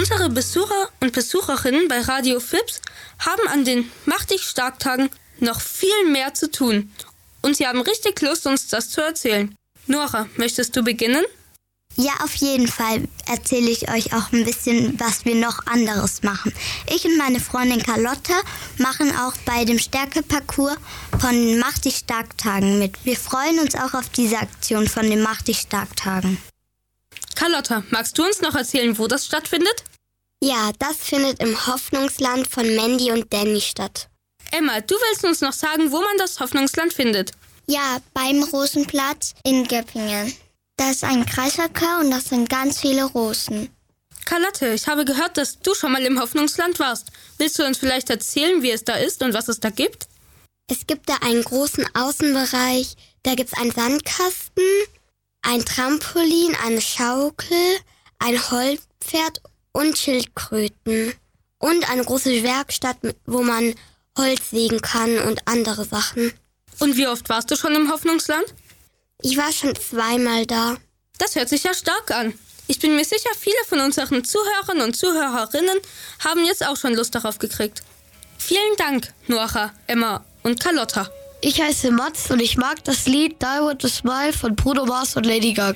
Unsere Besucher und Besucherinnen bei Radio Fips haben an den Mach dich stark Tagen noch viel mehr zu tun. Und sie haben richtig Lust, uns das zu erzählen. Nora, möchtest du beginnen? Ja, auf jeden Fall erzähle ich euch auch ein bisschen, was wir noch anderes machen. Ich und meine Freundin Carlotta machen auch bei dem Stärkeparcours von Mach dich stark Tagen mit. Wir freuen uns auch auf diese Aktion von den Mach dich stark Tagen. Carlotta, magst du uns noch erzählen, wo das stattfindet? Ja, das findet im Hoffnungsland von Mandy und Danny statt. Emma, du willst uns noch sagen, wo man das Hoffnungsland findet? Ja, beim Rosenplatz in Göppingen. Da ist ein Kreisverkehr und das sind ganz viele Rosen. Carlotte, ich habe gehört, dass du schon mal im Hoffnungsland warst. Willst du uns vielleicht erzählen, wie es da ist und was es da gibt? Es gibt da einen großen Außenbereich. Da gibt es einen Sandkasten, ein Trampolin, eine Schaukel, ein Holzpferd und Schildkröten. Und eine große Werkstatt, wo man Holz sägen kann und andere Sachen. Und wie oft warst du schon im Hoffnungsland? Ich war schon 2-mal da. Das hört sich ja stark an. Ich bin mir sicher, viele von unseren Zuhörern und Zuhörerinnen haben jetzt auch schon Lust darauf gekriegt. Vielen Dank, Nora, Emma und Carlotta. Ich heiße Mats und ich mag das Lied Die With A Smile von Bruno Mars und Lady Gaga.